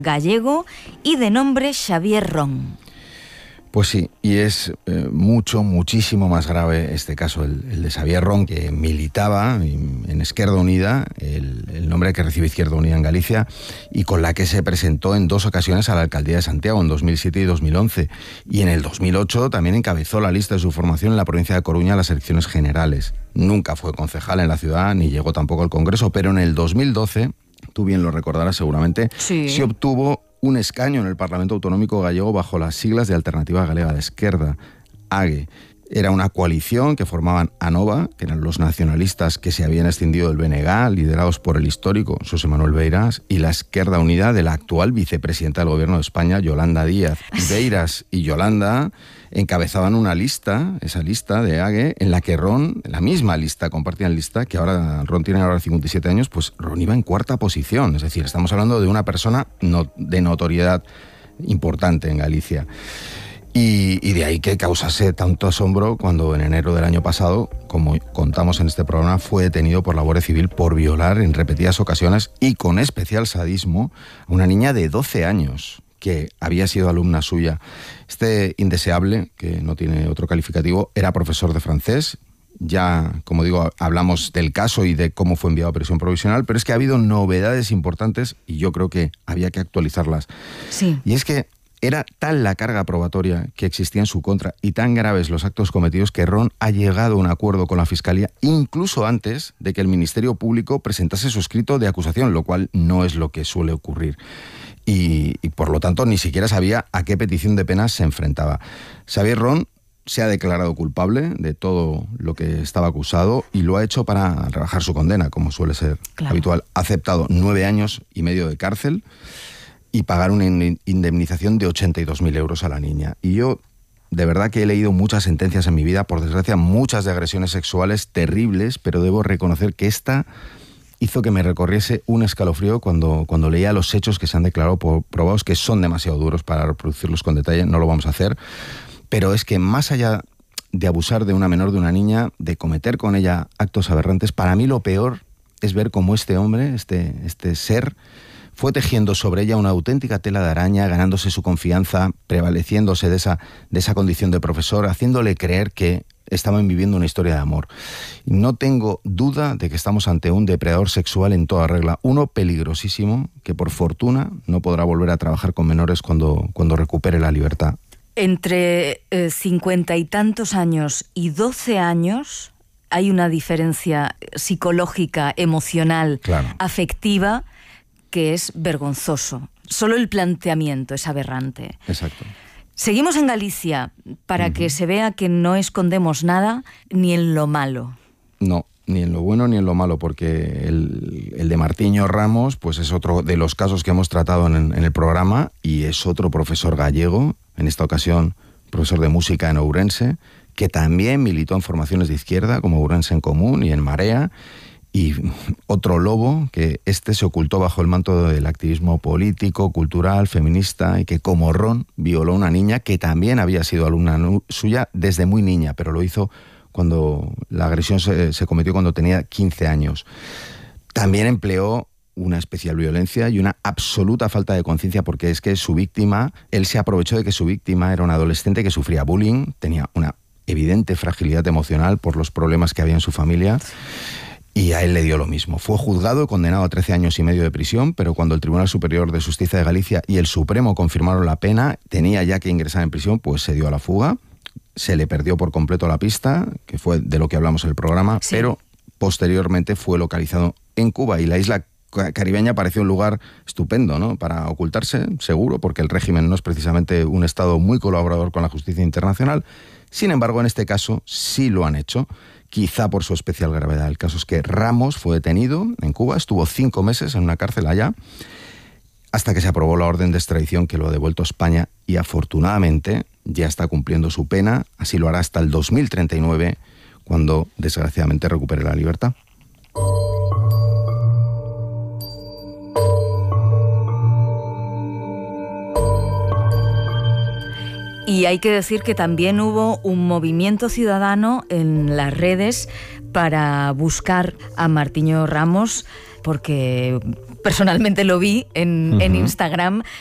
gallego y de nombre Xavier Ron. Pues sí, y es muchísimo más grave este caso, el de Xavier Ron, que militaba en Esquerda Unida, el nombre que recibe Izquierda Unida en Galicia, y con la que se presentó en 2 ocasiones a la alcaldía de Santiago, en 2007 y 2011. Y en el 2008 también encabezó la lista de su formación en la provincia de Coruña a las elecciones generales. Nunca fue concejal en la ciudad, ni llegó tampoco al Congreso, pero en el 2012, tú bien lo recordarás seguramente, sí, se obtuvo un escaño en el Parlamento Autonómico gallego bajo las siglas de Alternativa Galega de Esquerda, AGE. Era una coalición que formaban ANOVA, que eran los nacionalistas que se habían escindido del BNG, liderados por el histórico José Manuel Beiras, y la Esquerda Unida de la actual vicepresidenta del Gobierno de España, Yolanda Díaz. Beiras y Yolanda encabezaban una lista, esa lista de AGE, en la que Ron, la misma lista, compartían lista, que ahora Ron tiene ahora 57 años, pues Ron iba en 4ª posición. Es decir, estamos hablando de una persona de notoriedad importante en Galicia. Y de ahí que causase tanto asombro cuando en enero del año pasado, como contamos en este programa, fue detenido por la Guardia Civil por violar en repetidas ocasiones y con especial sadismo a una niña de 12 años que había sido alumna suya. Este indeseable, que no tiene otro calificativo, era profesor de francés. Ya, como digo, hablamos del caso y de cómo fue enviado a prisión provisional, pero es que ha habido novedades importantes y yo creo que había que actualizarlas. Sí. Y es que era tal la carga probatoria que existía en su contra y tan graves los actos cometidos que Ron ha llegado a un acuerdo con la Fiscalía incluso antes de que el Ministerio Público presentase su escrito de acusación, lo cual no es lo que suele ocurrir. Y por lo tanto ni siquiera sabía a qué petición de penas se enfrentaba. Xavier Ron se ha declarado culpable de todo lo que estaba acusado y lo ha hecho para rebajar su condena, como suele ser habitual. Ha aceptado 9 años y medio de cárcel y pagar una indemnización de 82.000 euros a la niña. Y yo, de verdad que he leído muchas sentencias en mi vida, por desgracia muchas de agresiones sexuales terribles, pero debo reconocer que esta hizo que me recorriese un escalofrío cuando leía los hechos que se han declarado probados, que son demasiado duros para reproducirlos con detalle, no lo vamos a hacer, pero es que más allá de abusar de una menor, de una niña, de cometer con ella actos aberrantes, para mí lo peor es ver cómo este hombre, este ser, fue tejiendo sobre ella una auténtica tela de araña, ganándose su confianza, prevaleciéndose de esa condición de profesor, haciéndole creer que estaban viviendo una historia de amor. No tengo duda de que estamos ante un depredador sexual en toda regla, uno peligrosísimo, que por fortuna no podrá volver a trabajar con menores cuando recupere la libertad. Entre 50 y tantos años y 12 años hay una diferencia psicológica, emocional, claro, afectiva, que es vergonzoso. Solo el planteamiento es aberrante. Exacto. Seguimos en Galicia para que se vea que no escondemos nada, ni en lo malo. No, ni en lo bueno ni en lo malo, porque el de Martiño Ramos pues es otro de los casos que hemos tratado en el programa y es otro profesor gallego, en esta ocasión profesor de música en Ourense, que también militó en formaciones de izquierda como Ourense en Común y en Marea. Y otro lobo, que se ocultó bajo el manto del activismo político, cultural, feminista, y que como Ron violó a una niña que también había sido alumna suya desde muy niña, pero lo hizo cuando la agresión se cometió cuando tenía 15 años. También empleó una especial violencia y una absoluta falta de conciencia, porque es que su víctima, él se aprovechó de que su víctima era una adolescente que sufría bullying, tenía una evidente fragilidad emocional por los problemas que había en su familia. Y a él le dio lo mismo. Fue juzgado y condenado a 13 años y medio de prisión, pero cuando el Tribunal Superior de Justicia de Galicia y el Supremo confirmaron la pena, tenía ya que ingresar en prisión, pues se dio a la fuga. Se le perdió por completo la pista, que fue de lo que hablamos en el programa, sí, pero posteriormente fue localizado en Cuba y la isla caribeña pareció un lugar estupendo, ¿no?, para ocultarse, seguro, porque el régimen no es precisamente un estado muy colaborador con la justicia internacional. Sin embargo, en este caso sí lo han hecho, quizá por su especial gravedad. El caso es que Ramos fue detenido en Cuba, estuvo 5 meses en una cárcel allá, hasta que se aprobó la orden de extradición que lo ha devuelto a España y afortunadamente ya está cumpliendo su pena, así lo hará hasta el 2039, cuando desgraciadamente recupere la libertad. Y hay que decir que también hubo un movimiento ciudadano en las redes para buscar a Martiño Ramos, porque personalmente lo vi en Instagram,